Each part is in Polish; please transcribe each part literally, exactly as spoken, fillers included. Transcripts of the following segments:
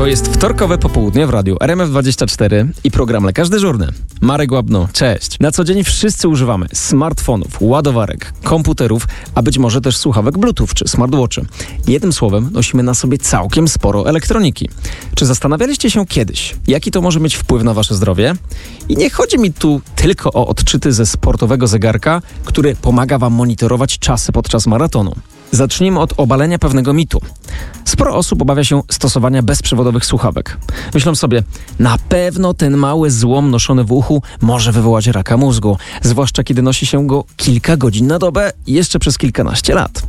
To jest wtorkowe popołudnie w radiu R M F dwadzieścia cztery i program Lekarz Dyżurny. Marek Łabno, cześć. Na co dzień wszyscy używamy smartfonów, ładowarek, komputerów, a być może też słuchawek Bluetooth czy smartwatchy. Jednym słowem nosimy na sobie całkiem sporo elektroniki. Czy zastanawialiście się kiedyś, jaki to może mieć wpływ na wasze zdrowie? I nie chodzi mi tu tylko o odczyty ze sportowego zegarka, który pomaga wam monitorować czasy podczas maratonu. Zacznijmy od obalenia pewnego mitu. Sporo osób obawia się stosowania bezprzewodowych słuchawek. Myślą sobie, na pewno ten mały złom noszony w uchu może wywołać raka mózgu, zwłaszcza kiedy nosi się go kilka godzin na dobę i jeszcze przez kilkanaście lat.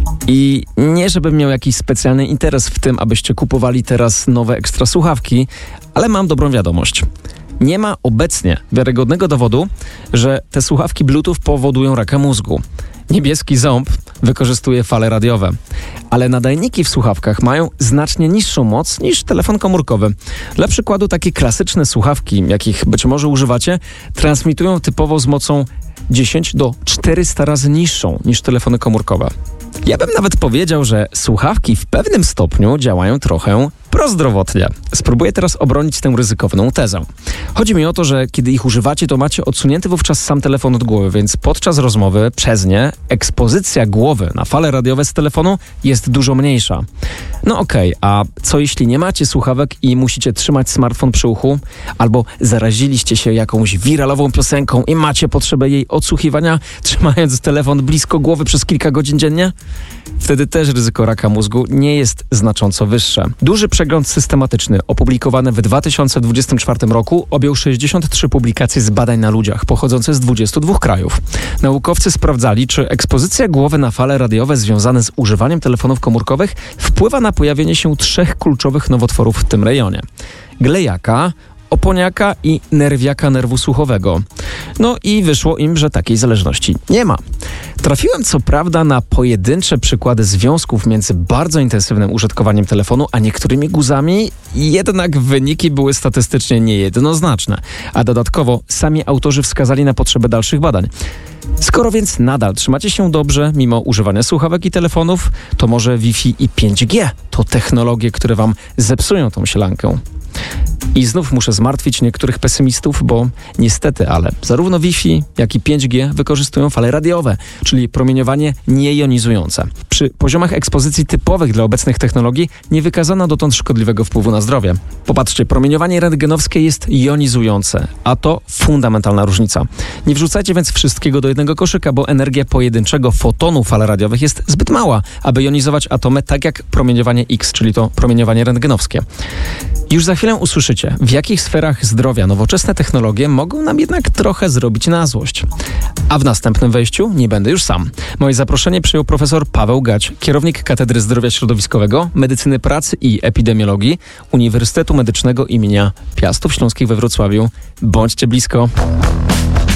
I nie żebym miał jakiś specjalny interes w tym, abyście kupowali teraz nowe ekstra słuchawki, ale mam dobrą wiadomość. Nie ma obecnie wiarygodnego dowodu, że te słuchawki Bluetooth powodują raka mózgu. Niebieski ząb wykorzystuje fale radiowe, ale nadajniki w słuchawkach mają znacznie niższą moc niż telefon komórkowy. Dla przykładu takie klasyczne słuchawki, jakich być może używacie, transmitują typowo z mocą dziesięć do czterystu razy niższą niż telefony komórkowe. Ja bym nawet powiedział, że słuchawki w pewnym stopniu działają trochę prozdrowotnie. Spróbuję teraz obronić tę ryzykowną tezę. Chodzi mi o to, że kiedy ich używacie, to macie odsunięty wówczas sam telefon od głowy, więc podczas rozmowy przez nie ekspozycja głowy na fale radiowe z telefonu jest dużo mniejsza. No okej, okay, a co jeśli nie macie słuchawek i musicie trzymać smartfon przy uchu? Albo zaraziliście się jakąś wiralową piosenką i macie potrzebę jej odsłuchiwania, trzymając telefon blisko głowy przez kilka godzin dziennie? Wtedy też ryzyko raka mózgu nie jest znacząco wyższe. Duży przegląd systematyczny opublikowany w dwa tysiące dwudziestym czwartym roku objął sześćdziesiąt trzy publikacje z badań na ludziach pochodzące z dwudziestu dwóch krajów. Naukowcy sprawdzali, czy ekspozycja głowy na fale radiowe związane z używaniem telefonów komórkowych wpływa na pojawienie się trzech kluczowych nowotworów w tym rejonie. Glejaka, oponiaka i nerwiaka nerwu słuchowego. No i wyszło im, że takiej zależności nie ma. Trafiłem co prawda na pojedyncze przykłady związków między bardzo intensywnym użytkowaniem telefonu, a niektórymi guzami, jednak wyniki były statystycznie niejednoznaczne, a dodatkowo sami autorzy wskazali na potrzebę dalszych badań. Skoro więc nadal trzymacie się dobrze, mimo używania słuchawek i telefonów, to może Wi-Fi i pięć G to technologie, które wam zepsują tą sielankę. I znów muszę zmartwić niektórych pesymistów, bo niestety, ale zarówno Wi-Fi, jak i pięć G wykorzystują fale radiowe, czyli promieniowanie niejonizujące. Przy poziomach ekspozycji typowych dla obecnych technologii nie wykazano dotąd szkodliwego wpływu na zdrowie. Popatrzcie, promieniowanie rentgenowskie jest jonizujące, a to fundamentalna różnica. Nie wrzucajcie więc wszystkiego do jednego koszyka, bo energia pojedynczego fotonu fal radiowych jest zbyt mała, aby jonizować atomy tak jak promieniowanie X, czyli to promieniowanie rentgenowskie. Już za chwilę usłyszycie, w jakich sferach zdrowia nowoczesne technologie mogą nam jednak trochę zrobić na złość. A w następnym wejściu nie będę już sam. Moje zaproszenie przyjął profesor Paweł Gać, kierownik Katedry Zdrowia Środowiskowego, Medycyny Pracy i Epidemiologii Uniwersytetu Medycznego imienia Piastów Śląskich we Wrocławiu. Bądźcie blisko.